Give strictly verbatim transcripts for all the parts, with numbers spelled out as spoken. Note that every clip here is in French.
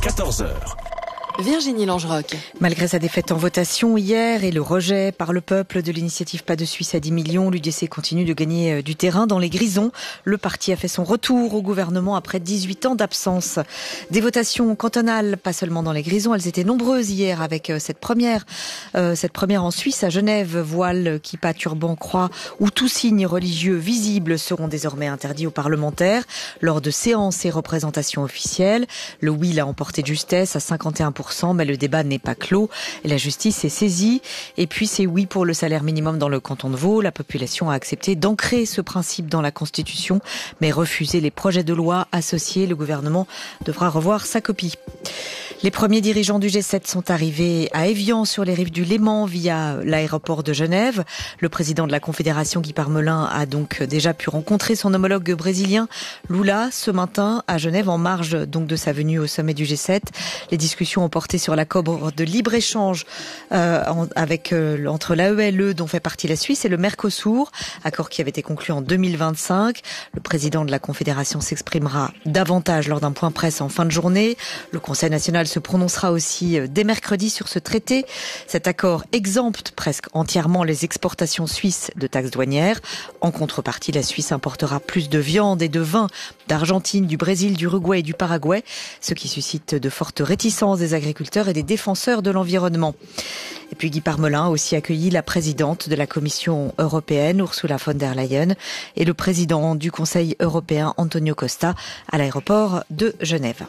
quatorze heures. Virginie Langeroc. Malgré sa défaite en votation hier et le rejet par le peuple de l'initiative Pas de Suisse à dix millions, l'U D C continue de gagner du terrain dans les Grisons. Le parti a fait son retour au gouvernement après dix-huit ans d'absence. Des votations cantonales, pas seulement dans les Grisons, elles étaient nombreuses hier avec cette première, euh, cette première en Suisse à Genève. Voile, kippa, turban, croix ou tout signe religieux visible seront désormais interdits aux parlementaires lors de séances et représentations officielles. Le oui l'a emporté de justesse à cinquante et un pour cent, mais le débat n'est pas clos. La justice est saisie. Et puis c'est oui pour le salaire minimum dans le canton de Vaud. La population a accepté d'ancrer ce principe dans la Constitution, mais refusé les projets de loi associés. Le gouvernement devra revoir sa copie. Les premiers dirigeants du G sept sont arrivés à Évian sur les rives du Léman via l'aéroport de Genève. Le président de la Confédération, Guy Parmelin, a donc déjà pu rencontrer son homologue brésilien Lula ce matin à Genève en marge donc de sa venue au sommet du G sept. Les discussions ont porté sur l'accord de libre-échange euh, avec euh, entre l'A E L E dont fait partie la Suisse et le Mercosur, accord qui avait été conclu en deux mille vingt-cinq. Le président de la Confédération s'exprimera davantage lors d'un point presse en fin de journée. Le Conseil national se prononcera aussi dès mercredi sur ce traité. Cet accord exempte presque entièrement les exportations suisses de taxes douanières. En contrepartie, la Suisse importera plus de viande et de vin d'Argentine, du Brésil, du Uruguay et du Paraguay, ce qui suscite de fortes réticences des agriculteurs et des défenseurs de l'environnement. Et puis Guy Parmelin a aussi accueilli la présidente de la Commission européenne, Ursula von der Leyen, et le président du Conseil européen, Antonio Costa, à l'aéroport de Genève.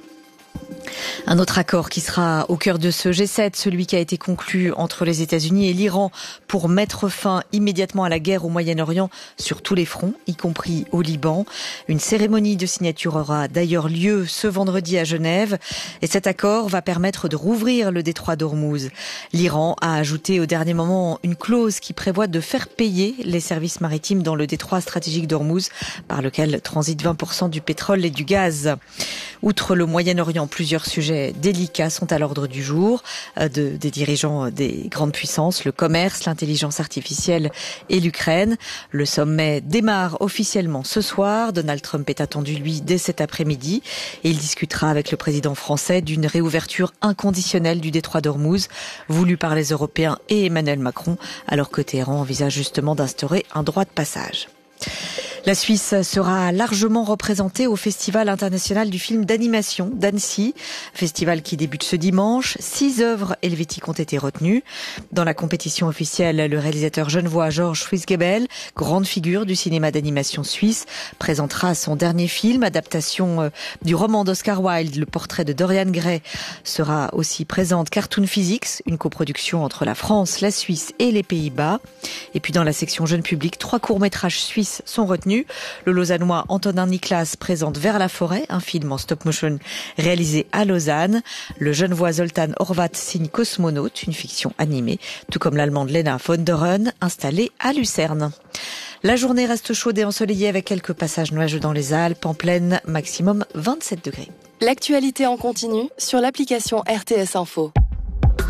Un autre accord qui sera au cœur de ce G sept, celui qui a été conclu entre les États-Unis et l'Iran pour mettre fin immédiatement à la guerre au Moyen-Orient sur tous les fronts, y compris au Liban. Une cérémonie de signature aura d'ailleurs lieu ce vendredi à Genève et cet accord va permettre de rouvrir le détroit d'Ormuz. L'Iran a ajouté au dernier moment une clause qui prévoit de faire payer les services maritimes dans le détroit stratégique d'Ormuz par lequel transitent vingt pour cent du pétrole et du gaz. Outre le Moyen-Orient, plusieurs sujets délicats sont à l'ordre du jour de, des dirigeants des grandes puissances, le commerce, l'intelligence artificielle et l'Ukraine. Le sommet démarre officiellement ce soir. Donald Trump est attendu, lui, dès cet après-midi et il discutera avec le président français d'une réouverture inconditionnelle du détroit d'Ormuz, voulue par les Européens et Emmanuel Macron, alors que Téhéran envisage justement d'instaurer un droit de passage. La Suisse sera largement représentée au Festival international du film d'animation d'Annecy, festival qui débute ce dimanche. Six œuvres helvétiques ont été retenues. Dans la compétition officielle, le réalisateur genevois Georges Schwitzgebel, grande figure du cinéma d'animation suisse, présentera son dernier film, adaptation du roman d'Oscar Wilde, Le portrait de Dorian Gray. Sera aussi présente Cartoon Physics, une coproduction entre la France, la Suisse et les Pays-Bas. Et puis dans la section jeune public, trois courts-métrages suisses sont retenus. Le Lausannois Antonin Niklas présente Vers la forêt, un film en stop-motion réalisé à Lausanne. Le Genevois Zoltan Horvat signe Cosmonaute, une fiction animée, tout comme l'Allemande Lena von der Rön, installée à Lucerne. La journée reste chaude et ensoleillée avec quelques passages nuageux dans les Alpes, en pleine, maximum vingt-sept degrés. L'actualité en continu sur l'application R T S Info.